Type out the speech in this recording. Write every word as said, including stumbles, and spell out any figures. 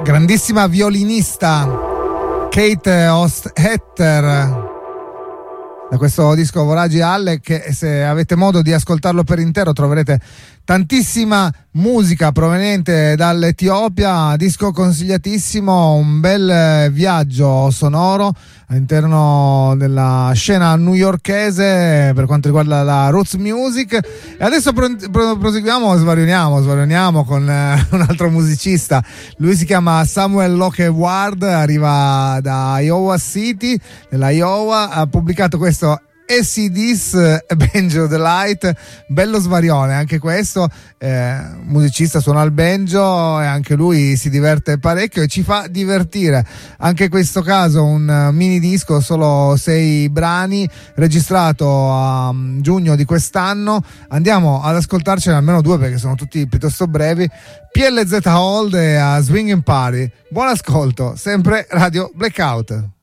grandissima violinista Kate Osthetter, da questo disco Voraggi Halle, che se avete modo di ascoltarlo per intero troverete tantissima musica proveniente dall'Etiopia. Disco consigliatissimo, un bel viaggio sonoro all'interno della scena newyorkese per quanto riguarda la roots music. E adesso pro- pro- proseguiamo, svarioniamo, svarioniamo con eh, un altro musicista. Lui si chiama Samuel Locke Ward, arriva da Iowa City, nella Iowa, ha pubblicato questo A C D's Banjo Delight, bello svarione anche questo, eh, musicista suona il banjo e anche lui si diverte parecchio e ci fa divertire. Anche in questo caso un mini disco, solo sei brani, registrato a giugno di quest'anno. Andiamo ad ascoltarcene almeno due perché sono tutti piuttosto brevi. P L Z Hold e a Swinging Party. Buon ascolto, sempre Radio Blackout.